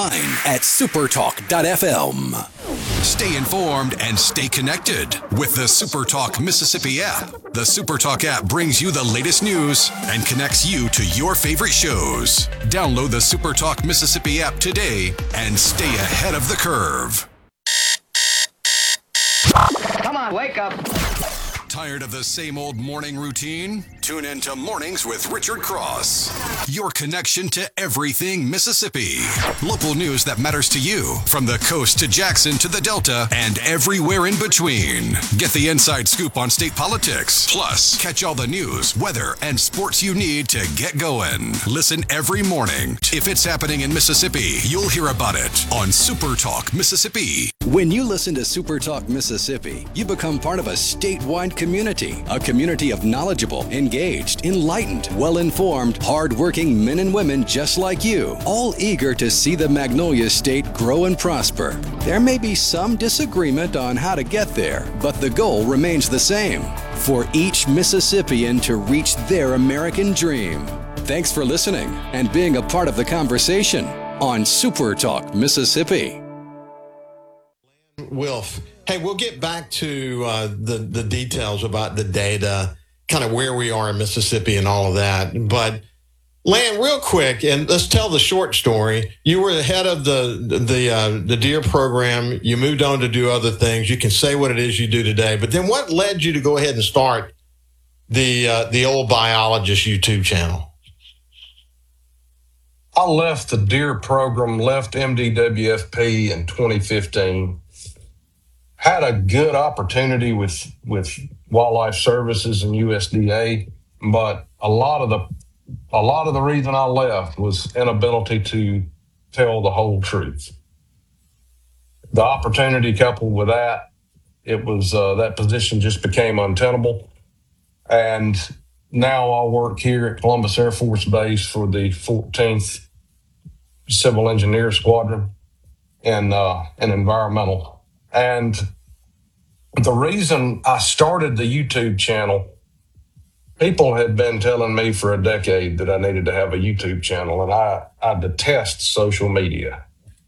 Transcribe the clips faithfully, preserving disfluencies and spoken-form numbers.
online at supertalk dot f m. Stay informed and stay connected with the SuperTalk Mississippi app. The SuperTalk app brings you the latest news and connects you to your favorite shows. Download the SuperTalk Mississippi app today and stay ahead of the curve. Come on, wake up. Tired of the same old morning routine? Tune in to Mornings with Richard Cross. Your connection to everything Mississippi. Local news that matters to you, from the coast to Jackson to the Delta and everywhere in between. Get the inside scoop on state politics. Plus, catch all the news, weather, and sports you need to get going. Listen every morning. If it's happening in Mississippi, you'll hear about it on SuperTalk Mississippi. When you listen to SuperTalk Mississippi, you become part of a statewide community, a community of knowledgeable, engaged, enlightened, well-informed, hard-working men and women just like you, all eager to see the Magnolia State grow and prosper. There may be some disagreement on how to get there, but the goal remains the same: for each Mississippian to reach their American dream. Thanks for listening and being a part of the conversation on SuperTalk Mississippi. Wilf, hey, we'll get back to uh, the, the details about the data, kind of where we are in Mississippi and all of that. But, Lan, real quick, and let's tell the short story. You were the head of the the uh, the DEER program. You moved on to do other things. You can say what it is you do today. But then what led you to go ahead and start the uh, the Old Biologist YouTube channel? I left the DEER program, left M D W F P in twenty fifteen. Had a good opportunity with with Wildlife Services and U S D A, but a lot of the a lot of the reason I left was inability to tell the whole truth. The opportunity coupled with that, it was uh, that position just became untenable, and now I work here at Columbus Air Force Base for the fourteenth Civil Engineer Squadron in uh, in environmental. And the reason I started the YouTube channel, people had been telling me for a decade that I needed to have a YouTube channel, and I, I detest social media.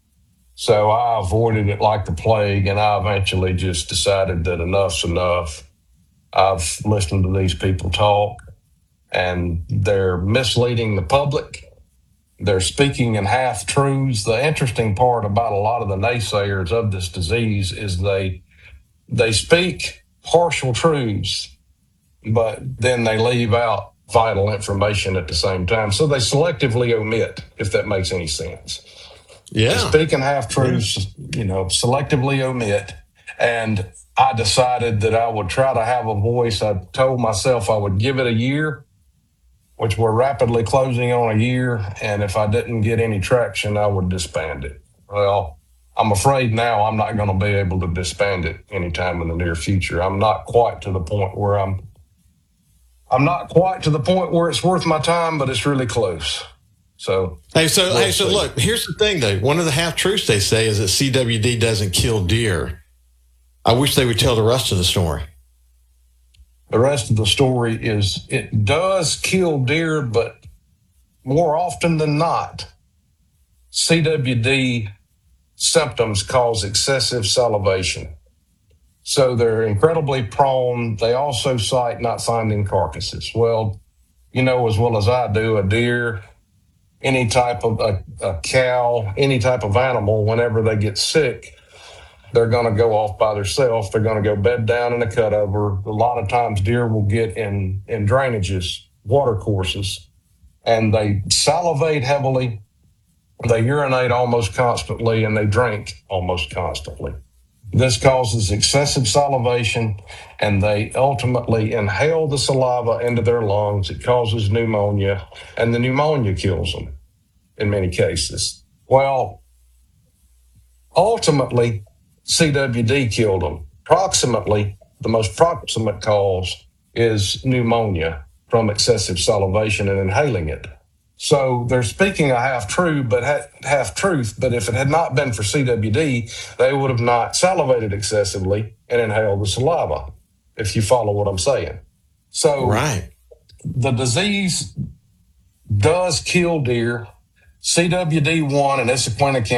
So I avoided it like the plague, and I eventually just decided that enough's enough. I've listened to these people talk, and they're misleading the public. They're speaking in half-truths. The interesting part about a lot of the naysayers of this disease is they they speak partial truths, but then they leave out vital information at the same time. So they selectively omit, if that makes any sense. Yeah. They speak in half-truths, you know, selectively omit. And I decided that I would try to have a voice. I told myself I would give it a year, which we're rapidly closing on a year, and if I didn't get any traction, I would disband it. Well, I'm afraid now I'm not going to be able to disband it anytime in the near future. I'm not quite to the point where I'm, I'm not quite to the point where it's worth my time, but it's really close. So, hey, so, we'll hey, so see. look, here's the thing, though. One of the half-truths they say is that C W D doesn't kill deer. I wish they would tell the rest of the story. The rest of the story is it does kill deer, but more often than not, C W D symptoms cause excessive salivation. So they're incredibly prone. They also cite not finding carcasses. Well, you know as well as I do, a deer, any type of a, a cow, any type of animal, whenever they get sick, they're going to go off by themselves. They're going to go bed down in a cutover. A lot of times deer will get in, in drainages, water courses, and they salivate heavily. They urinate almost constantly, and they drink almost constantly. This causes excessive salivation, and they ultimately inhale the saliva into their lungs. It causes pneumonia, and the pneumonia kills them in many cases. Well, ultimately, C W D killed them. Approximately, the most proximate cause is pneumonia from excessive salivation and inhaling it. So they're speaking a half true, but ha- half truth. But if it had not been for C W D, they would have not salivated excessively and inhaled the saliva, if you follow what I'm saying. So right. The disease does kill deer. C W D one and Issaquena